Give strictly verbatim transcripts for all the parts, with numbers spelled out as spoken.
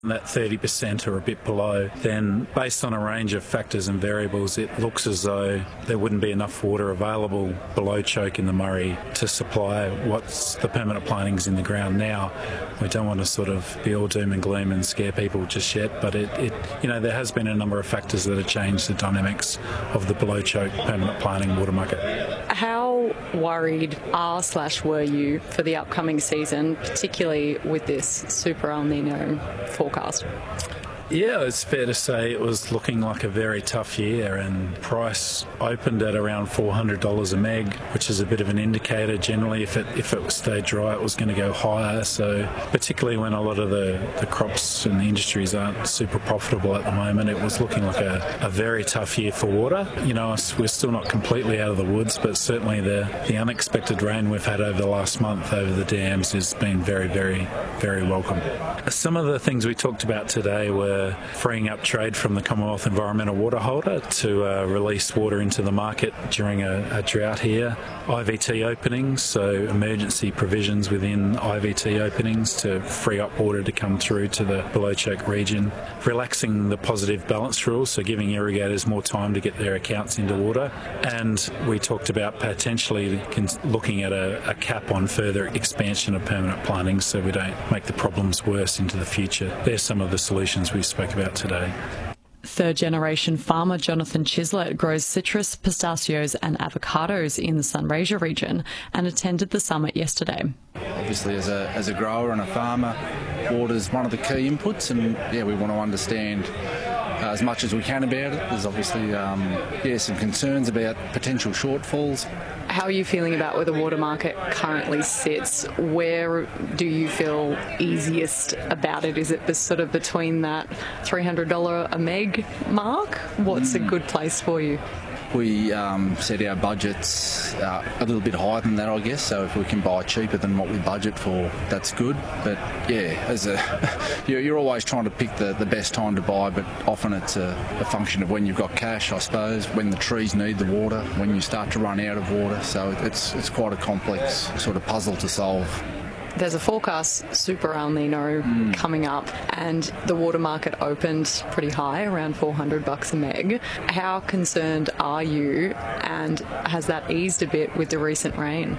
that thirty percent or a bit below, then based on a range of factors and variables, it looks as though there wouldn't be enough water available below choke in the Murray to supply what's the permanent plantings in the ground now. We don't want to sort of be all doom and gloom and scare people just yet, but it, it you know, there has been a number of factors that have changed the dynamics of the below choke permanent planting water market. How worried are slash were you for the upcoming season, particularly with this super El Nino forecast? Yeah, it's fair to say it was looking like a very tough year, and price opened at around four hundred dollars a meg, which is a bit of an indicator. Generally, if it if it stayed dry, it was going to go higher. So particularly when a lot of the, the crops and the industries aren't super profitable at the moment, it was looking like a, a very tough year for water. You know, we're still not completely out of the woods, but certainly the, the unexpected rain we've had over the last month over the dams has been very, very, very welcome. Some of the things we talked about today were freeing up trade from the Commonwealth Environmental Water Holder to uh, release water into the market during a, a drought here. I V T openings, so emergency provisions within I V T openings to free up water to come through to the below choke region. Relaxing the positive balance rule, so giving irrigators more time to get their accounts into water. And we talked about potentially looking at a, a cap on further expansion of permanent plantings so we don't make the problems worse into the future. There's some of the solutions we spoke about today. Third-generation farmer Jonathan Chislett grows citrus, pistachios and avocados in the Sunraysia region and attended the summit yesterday. Obviously, as a, as a grower and a farmer, water is one of the key inputs, and yeah, we want to understand uh, as much as we can about it. There's obviously um, yeah, some concerns about potential shortfalls. How are you feeling about where the water market currently sits? Where do you feel easiest about it? Is it sort of between that three hundred dollars a meg mark? What's mm. a good place for you? We um, set our budgets uh, a little bit higher than that, I guess. So if we can buy cheaper than what we budget for, that's good. But yeah, as a you're, you're always trying to pick the, the best time to buy, but often it's a, a function of when you've got cash, I suppose, when the trees need the water, when you start to run out of water. So it's it's quite a complex sort of puzzle to solve. There's a forecast super El Nino mm. coming up, and the water market opened pretty high, around four hundred bucks a meg. How concerned are you, and has that eased a bit with the recent rain?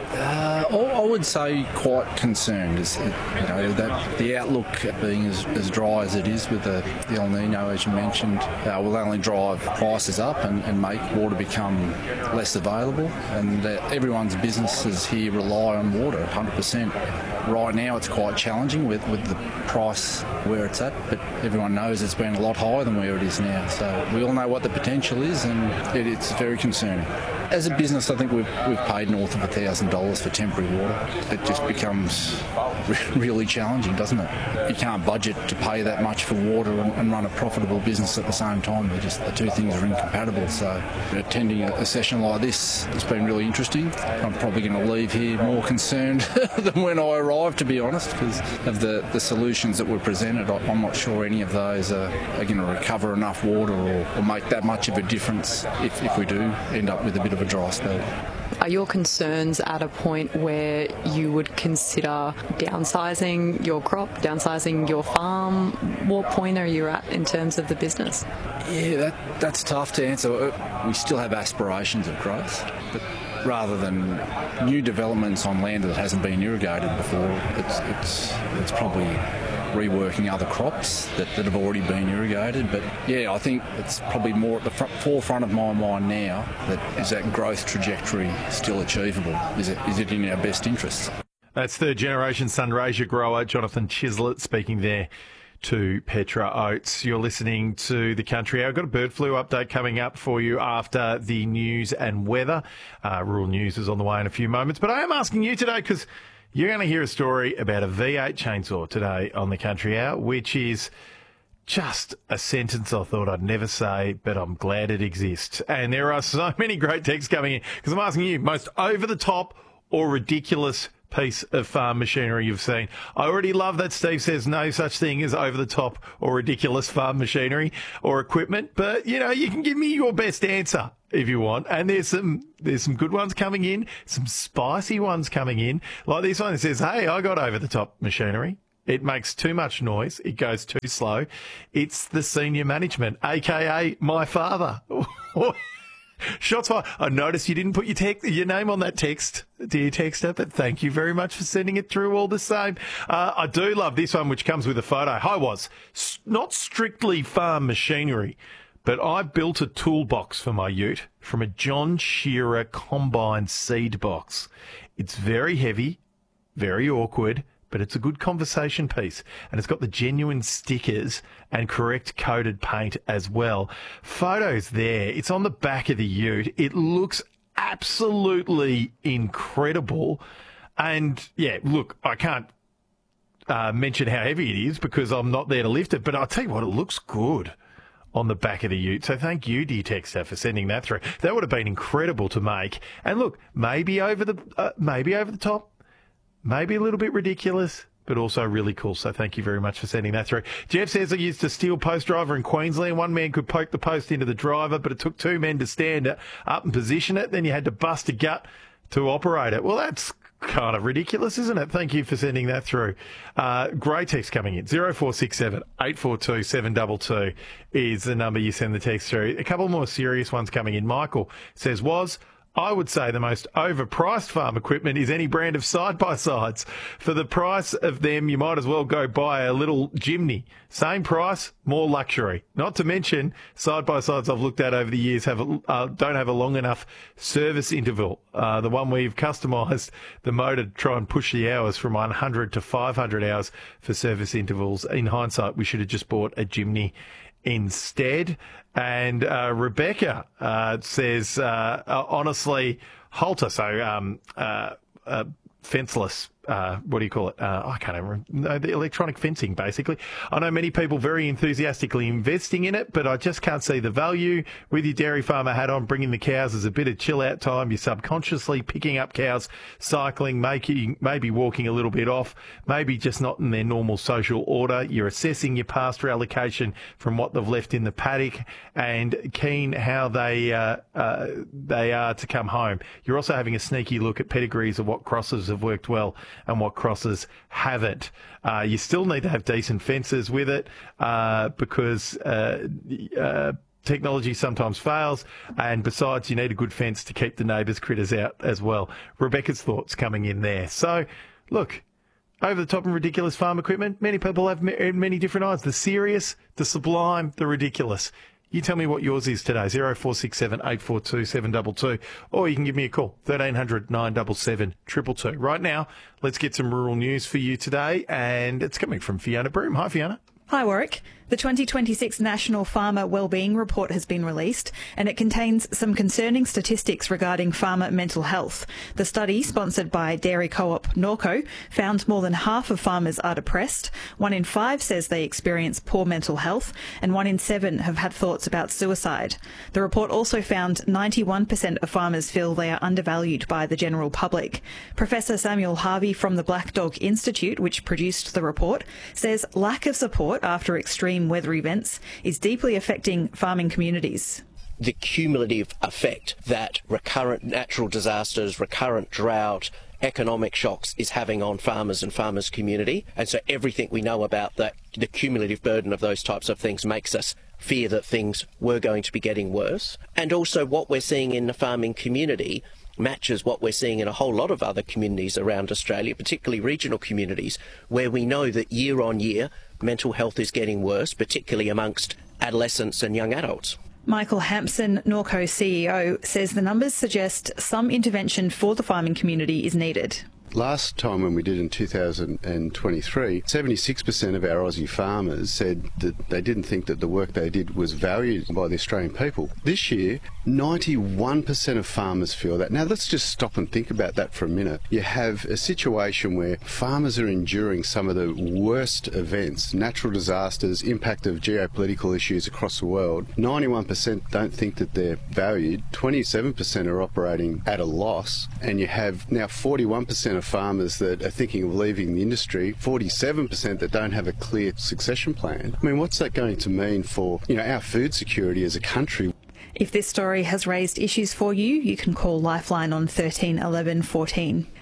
Uh, I would say quite concerned. Is you know that the outlook being as, as dry as it is with the, the El Nino, as you mentioned, uh, will only drive prices up and, and make water become less available. And uh, everyone's businesses here rely on water, one hundred percent. Right now it's quite challenging with, with the price where it's at, but everyone knows it's been a lot higher than where it is now. So we all know what the potential is, and it, it's very concerning. As a business, I think we've, we've paid north of one thousand dollars for temporary water. It just becomes really challenging, doesn't it? You can't budget to pay that much for water and, and run a profitable business at the same time. They're just, the two things are incompatible. So attending a, a session like this has been really interesting. I'm probably going to leave here more concerned than when I arrived, to be honest, because of the, the solutions that were presented. I, I'm not sure any of those are, are going to recover enough water or, or make that much of a difference if, if we do end up with a bit of a dry spell. Are your concerns at a point where you would consider downsizing your crop, downsizing your farm? What point are you at in terms of the business? Yeah, that, that's tough to answer. We still have aspirations of growth, but rather than new developments on land that hasn't been irrigated before, it's it's it's probably reworking other crops that, that have already been irrigated. But yeah, I think it's probably more at the front, forefront of my mind now, that is that growth trajectory still achievable? Is it is it in our best interests? That's third generation Sunraysia grower Jonathan Chislett speaking there to Petra Oates. You're listening to The Country Hour. I've got a bird flu update coming up for you after the news and weather. Uh, rural news is on the way in a few moments. But I am asking you today because you're going to hear a story about a V eight chainsaw today on The Country Hour, which is just a sentence I thought I'd never say, but I'm glad it exists. And there are so many great texts coming in because I'm asking you, most over-the-top or ridiculous piece of farm machinery you've seen. I already love that Steve says no such thing as over-the-top or ridiculous farm machinery or equipment, but, you know, you can give me your best answer if you want. And there's some there's some good ones coming in, some spicy ones coming in, like this one that says, hey, I got over-the-top machinery. It makes too much noise. It goes too slow. It's the senior management, a k a my father. Shots fired. I noticed you didn't put your text, your name on that text, dear texter, but thank you very much for sending it through all the same. Uh, I do love this one, which comes with a photo. Hi, was not strictly farm machinery, but I built a toolbox for my ute from a John Shearer combine seed box. It's very heavy, very awkward, but it's a good conversation piece, and it's got the genuine stickers and correct coated paint as well. Photos there. It's on the back of the ute. It looks absolutely incredible. And, yeah, look, I can't uh, mention how heavy it is because I'm not there to lift it, but I'll tell you what, it looks good on the back of the ute. So thank you, dear texter, for sending that through. That would have been incredible to make. And, look, maybe over the uh, maybe over the top. Maybe a little bit ridiculous, but also really cool. So thank you very much for sending that through. Jeff says I used a steel post driver in Queensland. One man could poke the post into the driver, but it took two men to stand it up and position it. Then you had to bust a gut to operate it. Well, that's kind of ridiculous, isn't it? Thank you for sending that through. Uh, great text coming in. zero four six seven, eight four two, seven two two is the number you send the text through. A couple more serious ones coming in. Michael says, was... I would say the most overpriced farm equipment is any brand of side-by-sides. For the price of them, you might as well go buy a little Jimny. Same price, more luxury. Not to mention, side-by-sides I've looked at over the years have a, uh, don't have a long enough service interval. Uh, the one we've customised the motor to try and push the hours from one hundred to five hundred hours for service intervals. In hindsight, we should have just bought a Jimny instead. And uh, Rebecca uh, says, uh, uh, honestly, halter, so um, uh, uh, fenceless, uh, what do you call it? Uh, I can't even know, the electronic fencing, basically. I know many people very enthusiastically investing in it, but I just can't see the value. With your dairy farmer hat on, bringing the cows as a bit of chill-out time, you're subconsciously picking up cows, cycling, making, maybe walking a little bit off, maybe just not in their normal social order. You're assessing your pasture allocation from what they've left in the paddock and keen how they uh, uh, they are to come home. You're also having a sneaky look at pedigrees of what crosses have worked well and what crosses haven't. Uh, you still need to have decent fences with it uh, because uh, uh, technology sometimes fails, and besides, you need a good fence to keep the neighbours' critters out as well. Rebecca's thoughts coming in there. So, look, over the top and ridiculous farm equipment, many people have many different eyes. The serious, the sublime, the ridiculous. You tell me what yours is today, zero four six seven, eight four two, seven two two, or you can give me a call, thirteen hundred, nine seven seven, two two two. Right now, let's get some rural news for you today, and it's coming from Fiona Broom. Hi, Fiona. Hi, Warwick. The twenty twenty-six National Farmer Wellbeing Report has been released, and it contains some concerning statistics regarding farmer mental health. The study, sponsored by dairy co-op Norco, found more than half of farmers are depressed, one in five says they experience poor mental health, and one in seven have had thoughts about suicide. The report also found ninety-one percent of farmers feel they are undervalued by the general public. Professor Samuel Harvey from the Black Dog Institute, which produced the report, says lack of support after extreme weather events is deeply affecting farming communities. The cumulative effect that recurrent natural disasters, recurrent drought, economic shocks is having on farmers and farmers' community. And so everything we know about that, the cumulative burden of those types of things makes us fear that things were going to be getting worse. And also what we're seeing in the farming community matches what we're seeing in a whole lot of other communities around Australia, particularly regional communities, where we know that year on year mental health is getting worse, particularly amongst adolescents and young adults. Michael Hampson, Norco C E O, says the numbers suggest some intervention for the farming community is needed. Last time when we did in two thousand twenty-three, seventy-six percent of our Aussie farmers said that they didn't think that the work they did was valued by the Australian people. This year, ninety-one percent of farmers feel that. Now, let's just stop and think about that for a minute. You have a situation where farmers are enduring some of the worst events, natural disasters, impact of geopolitical issues across the world. ninety-one percent don't think that they're valued. twenty-seven percent are operating at a loss. And you have now forty-one percent of farmers that are thinking of leaving the industry, forty-seven percent that don't have a clear succession plan. I mean, what's that going to mean for, you know, our food security as a country? If this story has raised issues for you, you can call Lifeline on thirteen eleven fourteen.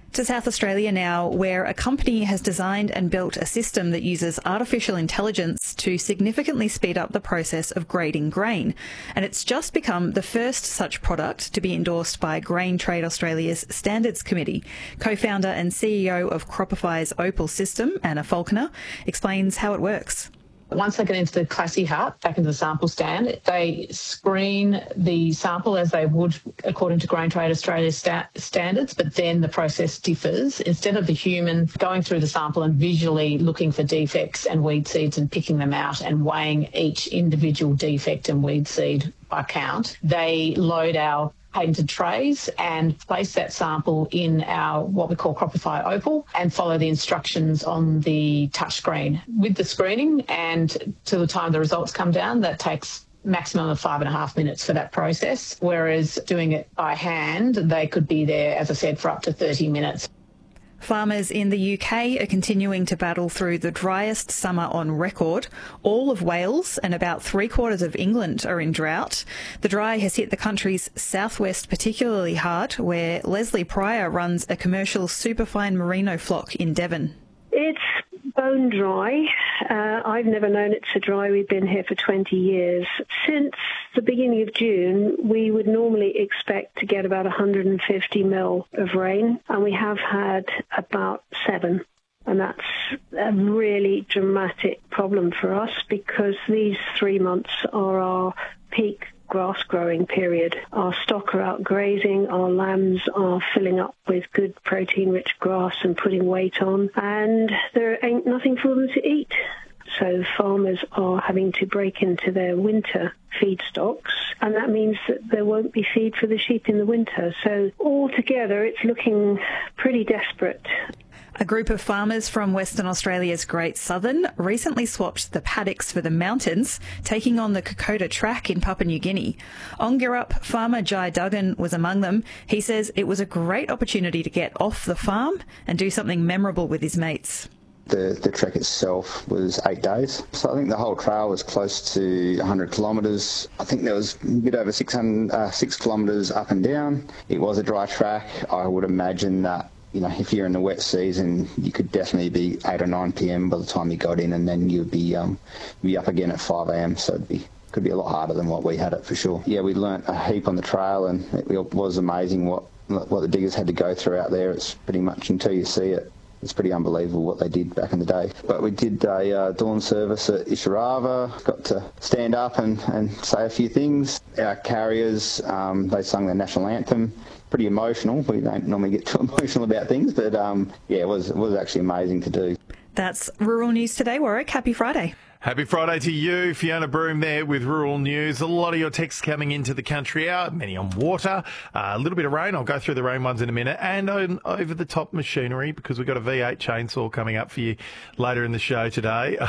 To South Australia now, where a company has designed and built a system that uses artificial intelligence to significantly speed up the process of grading grain. And it's just become the first such product to be endorsed by Grain Trade Australia's Standards Committee. Co-founder and C E O of Cropify's Opal system, Anna Falconer, explains how it works. Once they get into the Classy hut, back into the sample stand, they screen the sample as they would according to Grain Trade Australia sta- standards, but then the process differs. Instead of the human going through the sample and visually looking for defects and weed seeds and picking them out and weighing each individual defect and weed seed by count, they load our patented trays and place that sample in our what we call Cropify Opal and follow the instructions on the touchscreen. With the screening and to the time the results come down, that takes maximum of five and a half minutes for that process, whereas doing it by hand, they could be there, as I said, for up to thirty minutes. Farmers in the U K are continuing to battle through the driest summer on record. All of Wales and about three quarters of England are in drought. The dry has hit the country's southwest particularly hard, where Leslie Pryor runs a commercial superfine merino flock in Devon. It's bone dry. Uh, I've never known it so dry. We've been here for twenty years. Since the beginning of June, we would normally expect to get about one hundred fifty mil of rain, and we have had about seven. And that's a really dramatic problem for us because these three months are our peak grass growing period. Our stock are out grazing, our lambs are filling up with good protein rich grass and putting weight on, and there ain't nothing for them to eat. So farmers are having to break into their winter feed stocks, and that means that there won't be feed for the sheep in the winter. So altogether it's looking pretty desperate. A group of farmers from Western Australia's Great Southern recently swapped the paddocks for the mountains, taking on the Kokoda Track in Papua New Guinea. Ongerup farmer Jai Duggan was among them. He says it was a great opportunity to get off the farm and do something memorable with his mates. The, the trek itself was eight days. So I think the whole trail was close to one hundred kilometres. I think there was a bit over six hundred, uh, six kilometres up and down. It was a dry track. I would imagine that, you know, if you're in the wet season, you could definitely be eight or nine p.m. by the time you got in, and then you'd be um, be up again at five a.m. So it'd be could be a lot harder than what we had it for sure. Yeah, we learnt a heap on the trail, and it was amazing what what the diggers had to go through out there. It's pretty much until you see it. It's pretty unbelievable what they did back in the day. But we did a uh, dawn service at Isharava, got to stand up and, and say a few things. Our carriers, um, they sung their national anthem. Pretty emotional. We don't normally get too emotional about things, but um, yeah, it was, it was actually amazing to do. That's Rural News Today, Warwick. Happy Friday. Happy Friday to you, Fiona Broom there with Rural News. A lot of your texts coming into the country hour, many on water, uh, a little bit of rain. I'll go through the rain ones in a minute, and on over-the-top machinery because we've got a V eight chainsaw coming up for you later in the show today.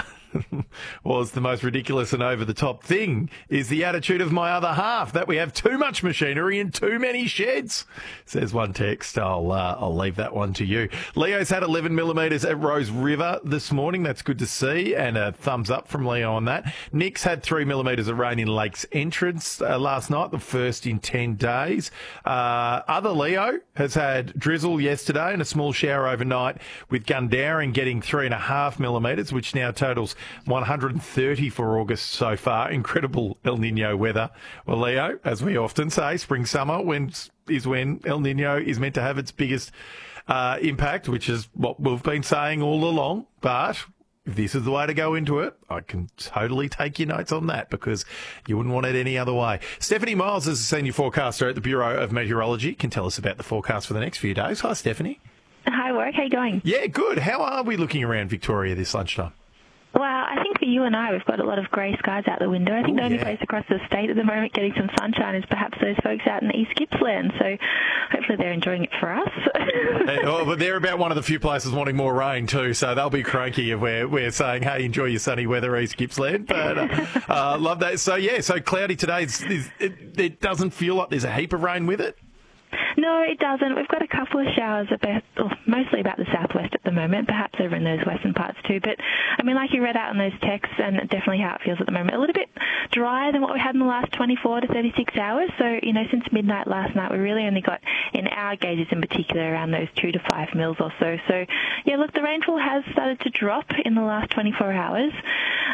Was the most ridiculous and over-the-top thing is the attitude of my other half that we have too much machinery and too many sheds, says one text. I'll uh, I'll leave that one to you. Leo's had eleven millimetres at Rose River this morning. That's good to see, and a thumbs up from Leo on that. Nick's had three millimetres of rain in Lakes Entrance uh, last night, the first in ten days. Uh, other Leo has had drizzle yesterday and a small shower overnight, with Gundaring getting three and a half millimetres, which now totals one hundred thirty for August so far. Incredible El Nino weather. Well, Leo, as we often say, spring, summer when is when El Nino is meant to have its biggest uh, impact, which is what we've been saying all along. But if this is the way to go into it, I can totally take your notes on that because you wouldn't want it any other way. Stephanie Miles is a senior forecaster at the Bureau of Meteorology. Can tell us about the forecast for the next few days. Hi, Stephanie. Hi, Warwick. How are you going? Yeah, good. How are we looking around Victoria this lunchtime? Well, I think for you and I, we've got a lot of grey skies out the window. I think Ooh, the only yeah. place across the state at the moment getting some sunshine is perhaps those folks out in East Gippsland. So hopefully they're enjoying it for us. Hey, oh, but they're about one of the few places wanting more rain too, so they'll be cranky if we're, we're saying, hey, enjoy your sunny weather, East Gippsland. But uh, uh, love that. So, yeah, so cloudy today. It's, it's, it, it doesn't feel like there's a heap of rain with it. No, it doesn't. We've got a couple of showers, about, well, mostly about the southwest at the moment, perhaps over in those western parts too. But, I mean, like you read out in those texts, and definitely how it feels at the moment, a little bit drier than what we had in the last twenty-four to thirty-six hours. So, you know, since midnight last night, we really only got, in our gauges in particular, around those two to five mils or so. So, yeah, look, the rainfall has started to drop in the last twenty-four hours.